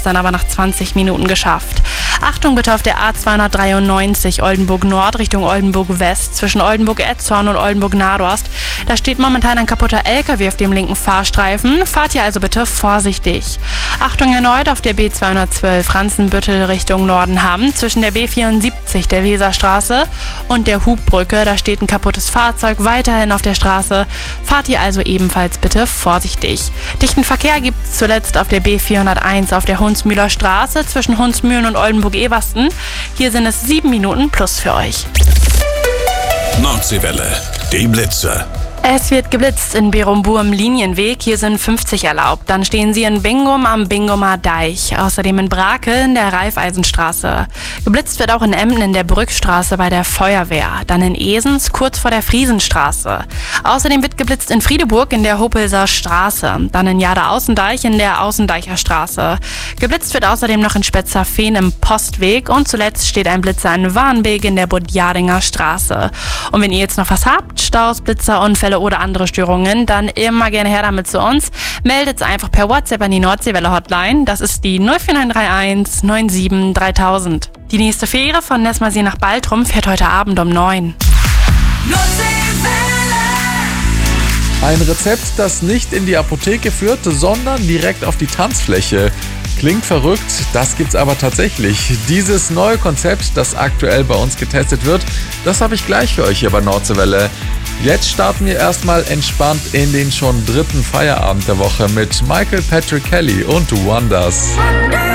es dann aber nach 20 Minuten geschafft. Achtung bitte auf der A293 Oldenburg Nord Richtung Oldenburg West zwischen Oldenburg-Etzhorn und Oldenburg-Nadost. Da steht momentan ein kaputter LKW auf dem linken Fahrstreifen. Fahrt hier also bitte vorsichtig. Achtung erneut auf der B212 Ranzenbüttel Richtung Nordenham zwischen der B74 der Weserstraße und der Hubbrücke. Da steht ein kaputtes Fahrzeug weiterhin auf der Straße. Fahrt hier also ebenfalls bitte vorsichtig. Dichten Verkehr gibt es zuletzt auf der B401 auf der Hunsmühler Straße zwischen Hunsmühlen und Oldenburg-Eversten. Hier sind es 7 Minuten plus für euch. Nordseewelle, die Blitze. Es wird geblitzt in Berumbur Linienweg, hier sind 50 erlaubt. Dann stehen sie in Bingum am Bingumer Deich, außerdem in Brakel in der Raiffeisenstraße. Geblitzt wird auch in Emden in der Brückstraße bei der Feuerwehr, dann in Esens kurz vor der Friesenstraße. Außerdem wird geblitzt in Friedeburg in der Hopelser Straße, dann in Jade-Außendeich in der Außendeicher Straße. Geblitzt wird außerdem noch in Spetzerfehn im Postweg und zuletzt steht ein Blitzer in Warnbeek in der Budjadinger Straße. Und wenn ihr jetzt noch was habt, Staus, Blitzer, Unfälle oder andere Störungen, dann immer gerne her damit zu uns. Meldet es einfach per WhatsApp an die Nordseewelle Hotline. Das ist die 04931 97 3000. Die nächste Fähre von Nesmasee nach Baltrum fährt heute Abend um 9. Ein Rezept, das nicht in die Apotheke führt, sondern direkt auf die Tanzfläche. Klingt verrückt, das gibt's aber tatsächlich. Dieses neue Konzept, das aktuell bei uns getestet wird, das habe ich gleich für euch hier bei Nordseewelle. Jetzt starten wir erstmal entspannt in den schon 3. Feierabend der Woche mit Michael Patrick Kelly und Wonders.